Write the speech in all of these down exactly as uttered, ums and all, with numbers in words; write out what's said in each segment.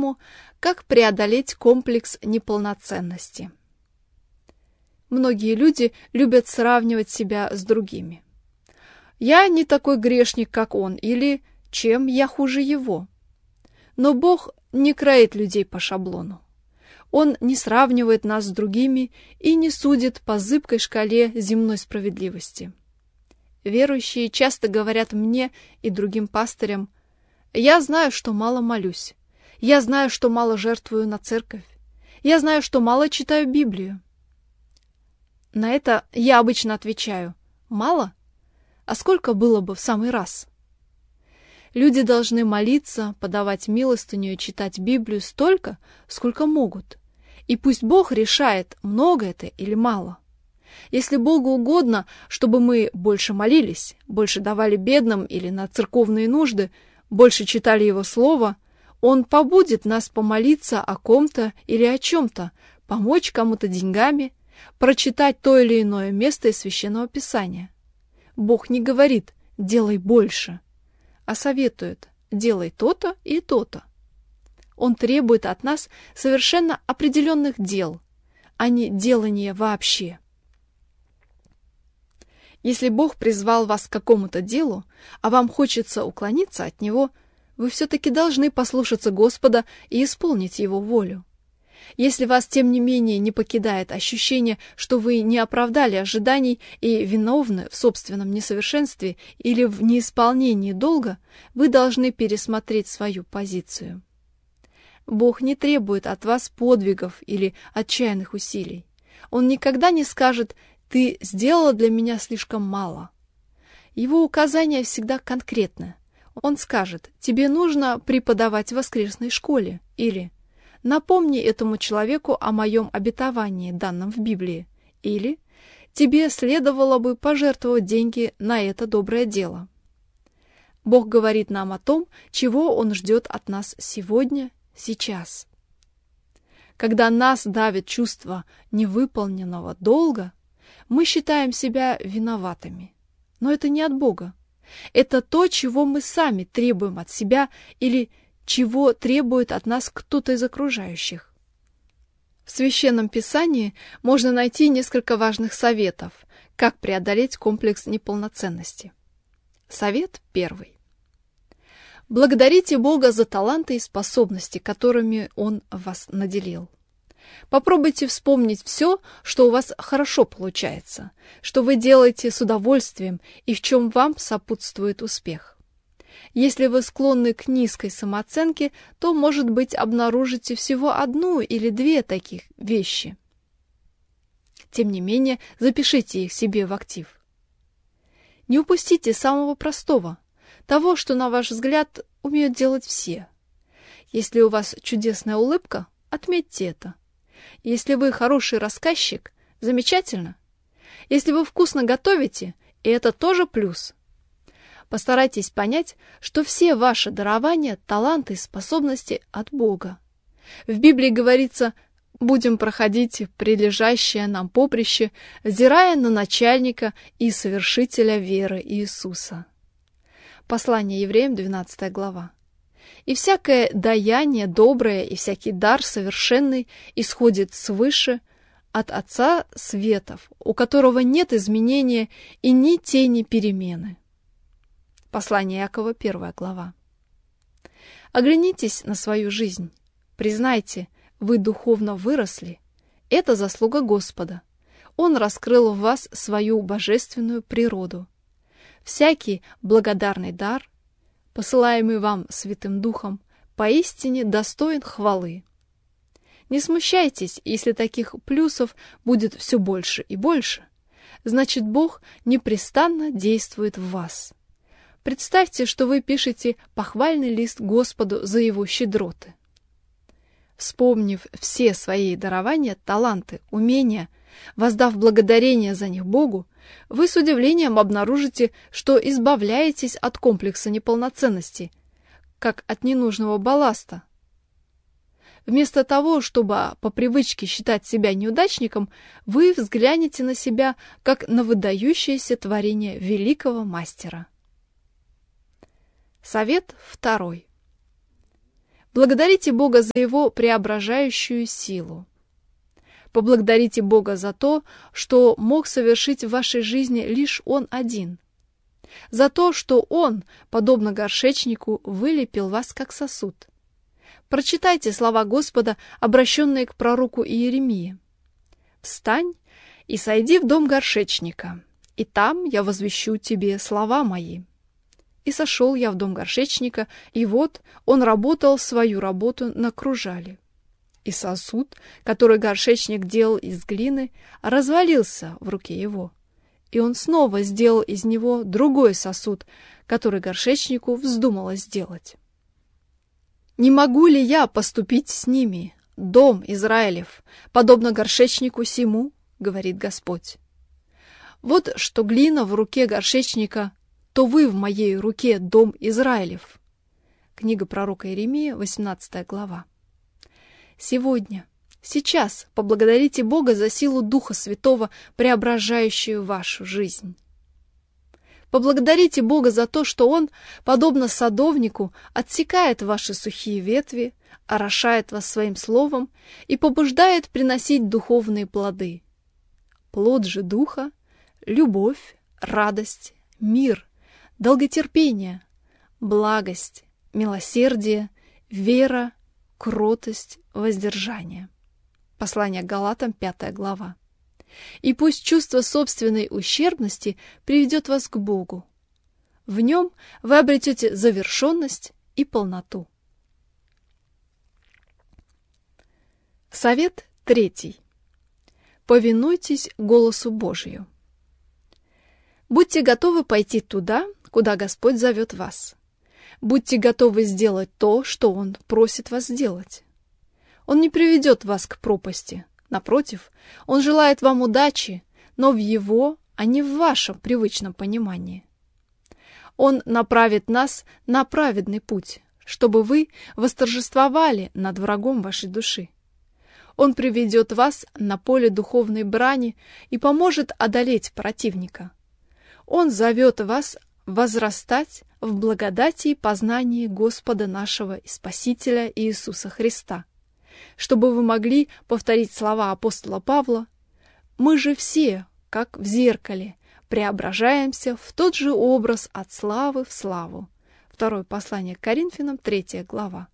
тему «Как преодолеть комплекс неполноценности». Многие люди любят сравнивать себя с другими. «Я не такой грешник, как он», или «Чем я хуже его?». Но Бог не кроит людей по шаблону. Он не сравнивает нас с другими и не судит по зыбкой шкале земной справедливости. Верующие часто говорят мне и другим пастырям: «Я знаю, что мало молюсь. Я знаю, что мало жертвую на церковь. Я знаю, что мало читаю Библию». На это я обычно отвечаю: «Мало? А сколько было бы в самый раз?» Люди должны молиться, подавать милостыню и читать Библию столько, сколько могут. И пусть Бог решает, много это или мало. Если Богу угодно, чтобы мы больше молились, больше давали бедным или на церковные нужды, больше читали Его Слово, Он побудит нас помолиться о ком-то или о чем-то, помочь кому-то деньгами, прочитать то или иное место из Священного Писания. Бог не говорит «делай больше», а советует «делай то-то и то-то». Он требует от нас совершенно определенных дел, а не делания вообще. Если Бог призвал вас к какому-то делу, а вам хочется уклониться от него, вы все-таки должны послушаться Господа и исполнить Его волю. Если вас, тем не менее, не покидает ощущение, что вы не оправдали ожиданий и виновны в собственном несовершенстве или в неисполнении долга, вы должны пересмотреть свою позицию. Бог не требует от вас подвигов или отчаянных усилий. Он никогда не скажет: «Ты сделала для меня слишком мало». Его указания всегда конкретны. Он скажет: «Тебе нужно преподавать в воскресной школе» или «Напомни этому человеку о моем обетовании, данном в Библии», или «Тебе следовало бы пожертвовать деньги на это доброе дело». Бог говорит нам о том, чего Он ждет от нас сегодня, сейчас. Когда нас давит чувство невыполненного долга, мы считаем себя виноватыми. Но это не от Бога. Это то, чего мы сами требуем от себя или чего требует от нас кто-то из окружающих. В Священном Писании можно найти несколько важных советов, как преодолеть комплекс неполноценности. Совет первый. Благодарите Бога за таланты и способности, которыми Он вас наделил. Попробуйте вспомнить все, что у вас хорошо получается, что вы делаете с удовольствием и в чем вам сопутствует успех. Если вы склонны к низкой самооценке, то, может быть, обнаружите всего одну или две таких вещи. Тем не менее, запишите их себе в актив. Не упустите самого простого, того, что, на ваш взгляд, умеют делать все. Если у вас чудесная улыбка, отметьте это. Если вы хороший рассказчик, замечательно. Если вы вкусно готовите, и это тоже плюс. Постарайтесь понять, что все ваши дарования, таланты и способности от Бога. В Библии говорится: «Будем проходить прилежащее нам поприще, взирая на начальника и совершителя веры Иисуса». Послание Евреям, двенадцатая глава. «И всякое даяние доброе и всякий дар совершенный исходит свыше от Отца светов, у которого нет изменения и ни тени перемены». Послание Иакова, первая глава. Оглянитесь на свою жизнь. Признайте, вы духовно выросли. Это заслуга Господа. Он раскрыл в вас свою божественную природу. Всякий благодарный дар, посылаемый вам Святым Духом, поистине достоин хвалы. Не смущайтесь, если таких плюсов будет все больше и больше. Значит, Бог непрестанно действует в вас. Представьте, что вы пишете похвальный лист Господу за Его щедроты. Вспомнив все свои дарования, таланты, умения, воздав благодарение за них Богу, вы с удивлением обнаружите, что избавляетесь от комплекса неполноценности, как от ненужного балласта. Вместо того, чтобы по привычке считать себя неудачником, вы взглянете на себя, как на выдающееся творение великого мастера. Совет второй. Благодарите Бога за Его преображающую силу. Поблагодарите Бога за то, что мог совершить в вашей жизни лишь Он один. За то, что Он, подобно горшечнику, вылепил вас как сосуд. Прочитайте слова Господа, обращенные к пророку Иеремии. «Встань и сойди в дом горшечника, и там я возвещу тебе слова мои». И сошел я в дом горшечника, и вот он работал свою работу на кружале. И сосуд, который горшечник делал из глины, развалился в руке его. И он снова сделал из него другой сосуд, который горшечнику вздумалось сделать. «Не могу ли я поступить с ними, дом Израилев, подобно горшечнику сему?» — говорит Господь. «Вот что глина в руке горшечника, то вы в моей руке, дом Израилев». Книга пророка Иеремии, восемнадцатая глава. Сегодня, сейчас поблагодарите Бога за силу Духа Святого, преображающую вашу жизнь. Поблагодарите Бога за то, что Он, подобно садовнику, отсекает ваши сухие ветви, орошает вас своим словом и побуждает приносить духовные плоды. Плод же Духа — любовь, радость, мир, долготерпение, благость, милосердие, вера, кротость, воздержание. Послание к Галатам, пятая глава. И пусть чувство собственной ущербности приведет вас к Богу. В нем вы обретете завершенность и полноту. Совет третий. Повинуйтесь голосу Божию. Будьте готовы пойти туда, куда Господь зовет вас. Будьте готовы сделать то, что Он просит вас сделать. Он не приведет вас к пропасти. Напротив, Он желает вам удачи, но в Его, а не в вашем привычном понимании. Он направит нас на праведный путь, чтобы вы восторжествовали над врагом вашей души. Он приведет вас на поле духовной брани и поможет одолеть противника. Он зовет вас возрастать в благодати и познании Господа нашего и Спасителя Иисуса Христа, чтобы вы могли повторить слова апостола Павла: «Мы же все, как в зеркале, преображаемся в тот же образ от славы в славу». Второе послание к Коринфянам, третья глава.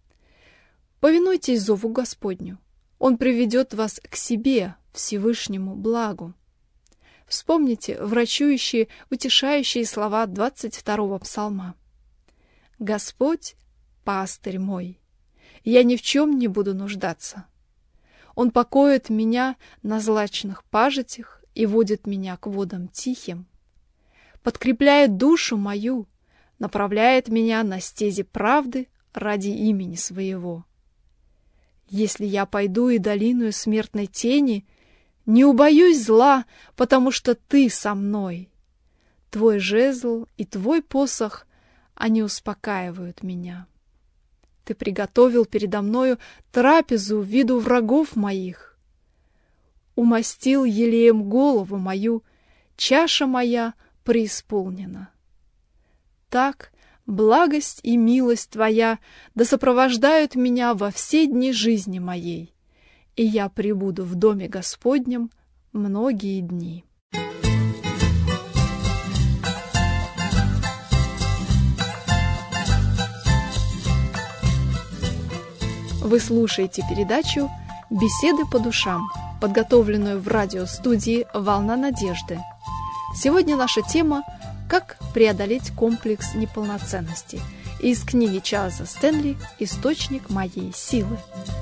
Повинуйтесь зову Господню. Он приведет вас к себе, Всевышнему благу. Вспомните врачующие, утешающие слова двадцать второго псалма. «Господь — пастырь мой, я ни в чем не буду нуждаться. Он покоит меня на злачных пажитях и водит меня к водам тихим, подкрепляет душу мою, направляет меня на стези правды ради имени своего. Если я пойду и долиною смертной тени, не убоюсь зла, потому что ты со мной. Твой жезл и твой посох, они успокаивают меня. Ты приготовил передо мною трапезу в виду врагов моих. Умастил елеем голову мою, чаша моя преисполнена. Так благость и милость Твоя да сопровождают меня во все дни жизни моей, и я пребуду в доме Господнем многие дни». Вы слушаете передачу «Беседы по душам», подготовленную в радиостудии «Волна надежды». Сегодня наша тема «Как преодолеть комплекс неполноценности» из книги Чарльза Стэнли «Источник моей силы».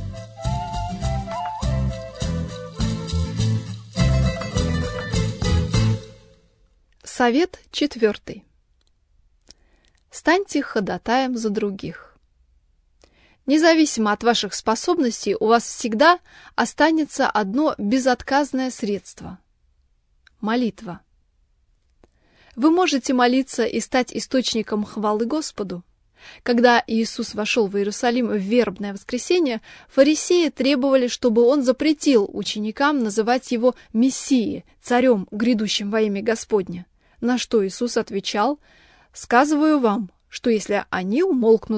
Совет четвертый. Станьте ходатаем за других. Независимо от ваших способностей, у вас всегда останется одно безотказное средство – молитва. Вы можете молиться и стать источником хвалы Господу. Когда Иисус вошел в Иерусалим в вербное воскресенье, фарисеи требовали, чтобы он запретил ученикам называть его Мессией, царем, грядущим во имя Господне. На что Иисус отвечал: «Сказываю вам, что если они умолкнут,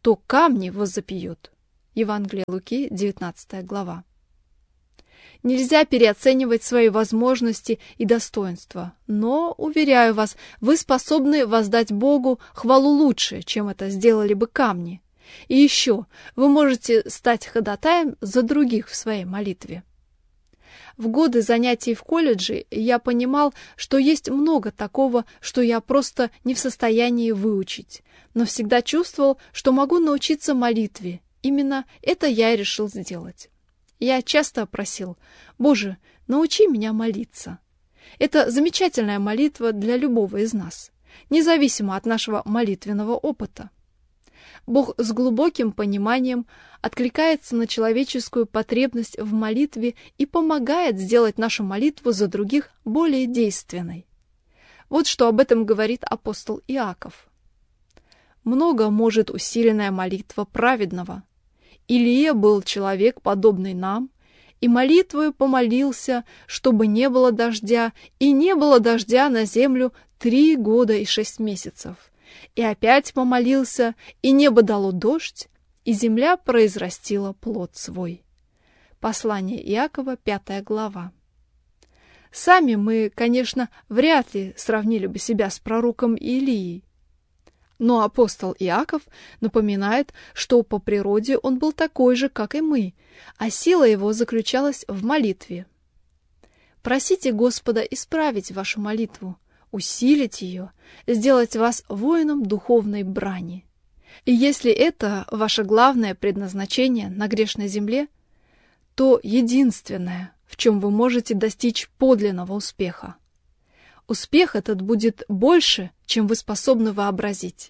то камни возопьют. Евангелие Луки, девятнадцатая глава. Нельзя переоценивать свои возможности и достоинства, но, уверяю вас, вы способны воздать Богу хвалу лучше, чем это сделали бы камни. И еще, вы можете стать ходатаем за других в своей молитве. В годы занятий в колледже я понимал, что есть много такого, что я просто не в состоянии выучить, но всегда чувствовал, что могу научиться молитве. Именно это я и решил сделать. Я часто просил: «Боже, научи меня молиться». Это замечательная молитва для любого из нас, независимо от нашего молитвенного опыта. Бог с глубоким пониманием откликается на человеческую потребность в молитве и помогает сделать нашу молитву за других более действенной. Вот что об этом говорит апостол Иаков. «Много может усиленная молитва праведного. Илия был человек, подобный нам, и молитвою помолился, чтобы не было дождя, и не было дождя на землю три года и шесть месяцев. И опять помолился, и небо дало дождь, и земля произрастила плод свой». Послание Иакова, пятая глава. Сами мы, конечно, вряд ли сравнили бы себя с пророком Илией. Но апостол Иаков напоминает, что по природе он был такой же, как и мы, а сила его заключалась в молитве. Просите Господа исправить вашу молитву, усилить ее, сделать вас воином духовной брани. И если это ваше главное предназначение на грешной земле, то единственное, в чем вы можете достичь подлинного успеха. Успех этот будет больше, чем вы способны вообразить.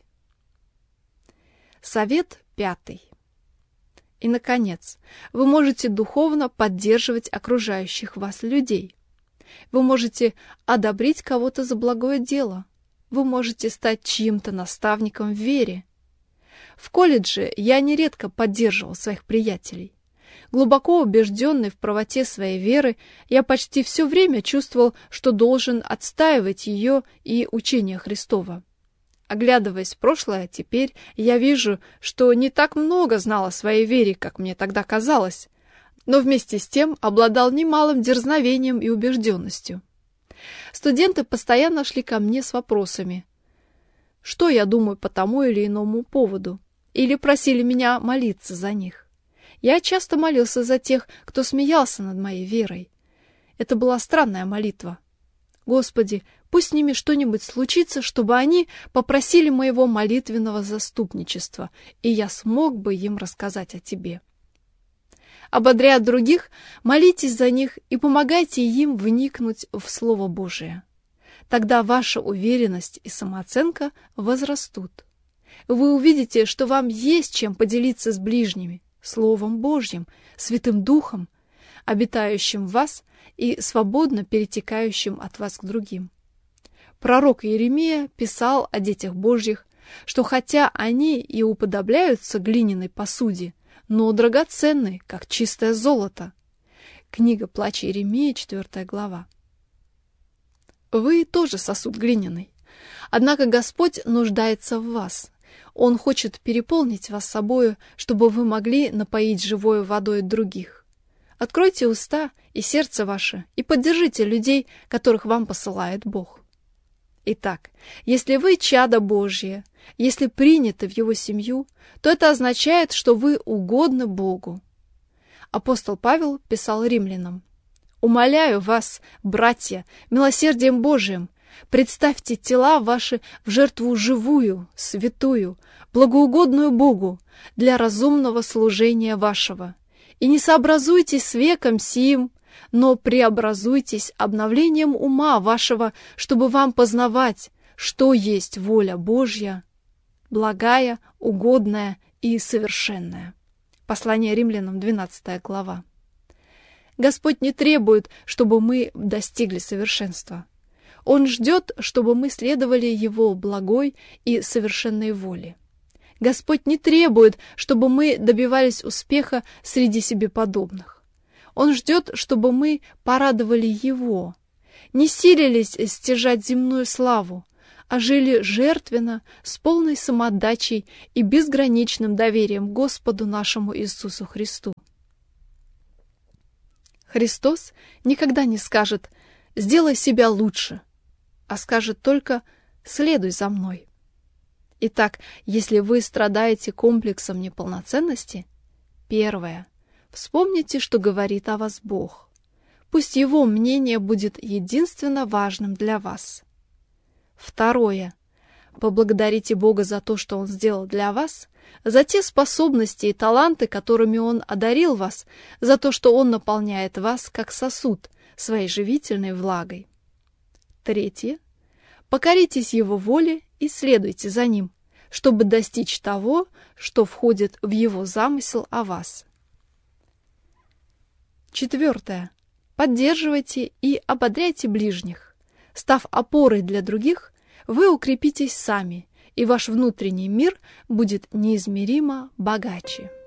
Совет пятый. И, наконец, вы можете духовно поддерживать окружающих вас людей. Вы можете одобрить кого-то за благое дело. Вы можете стать чьим-то наставником в вере. В колледже я нередко поддерживал своих приятелей. Глубоко убежденный в правоте своей веры, я почти все время чувствовал, что должен отстаивать ее и учение Христово. Оглядываясь в прошлое, теперь я вижу, что не так много знал о своей вере, как мне тогда казалось, но вместе с тем обладал немалым дерзновением и убежденностью. Студенты постоянно шли ко мне с вопросами, что я думаю по тому или иному поводу, или просили меня молиться за них. Я часто молился за тех, кто смеялся над моей верой. Это была странная молитва. «Господи, пусть с ними что-нибудь случится, чтобы они попросили моего молитвенного заступничества, и я смог бы им рассказать о Тебе». Ободряя других, молитесь за них и помогайте им вникнуть в Слово Божие. Тогда ваша уверенность и самооценка возрастут. Вы увидите, что вам есть чем поделиться с ближними, Словом Божьим, Святым Духом, обитающим в вас и свободно перетекающим от вас к другим. Пророк Иеремия писал о детях Божьих, что хотя они и уподобляются глиняной посуде, но драгоценны, как чистое золото. Книга Плача Иеремии, четвертая глава. Вы тоже сосуд глиняный. Однако Господь нуждается в вас. Он хочет переполнить вас собою, чтобы вы могли напоить живой водой других. Откройте уста и сердце ваше и поддержите людей, которых вам посылает Бог. Итак, если вы чадо Божье, если приняты в Его семью, то это означает, что вы угодны Богу. Апостол Павел писал римлянам: «Умоляю вас, братья, милосердием Божиим, представьте тела ваши в жертву живую, святую, благоугодную Богу для разумного служения вашего, и не сообразуйтесь с веком сим, но преобразуйтесь обновлением ума вашего, чтобы вам познавать, что есть воля Божья, благая, угодная и совершенная». Послание римлянам, двенадцатая глава. Господь не требует, чтобы мы достигли совершенства. Он ждет, чтобы мы следовали Его благой и совершенной воле. Господь не требует, чтобы мы добивались успеха среди себе подобных. Он ждет, чтобы мы порадовали Его, не силились стяжать земную славу, а жили жертвенно, с полной самоотдачей и безграничным доверием Господу нашему Иисусу Христу. Христос никогда не скажет «сделай себя лучше», а скажет только «следуй за мной». Итак, если вы страдаете комплексом неполноценности, первое. Вспомните, что говорит о вас Бог. Пусть Его мнение будет единственно важным для вас. Второе. Поблагодарите Бога за то, что Он сделал для вас, за те способности и таланты, которыми Он одарил вас, за то, что Он наполняет вас, как сосуд, своей живительной влагой. Третье. Покоритесь Его воле и следуйте за Ним, чтобы достичь того, что входит в Его замысел о вас. Четвертое. Поддерживайте и ободряйте ближних. Став опорой для других, вы укрепитесь сами, и ваш внутренний мир будет неизмеримо богаче.